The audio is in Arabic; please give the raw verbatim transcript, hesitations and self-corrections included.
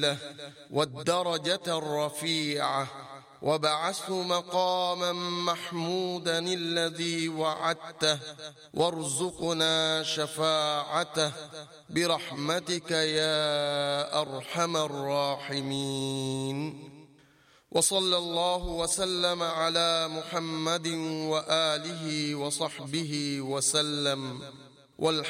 الوسيلة والدرجة الرفيعة وابعثه مقاما محمودا الذي وعدته وارزقنا شفاعته برحمتك يا أرحم الراحمين. وصلى الله وسلم على محمد وآله وصحبه وسلم. والحمد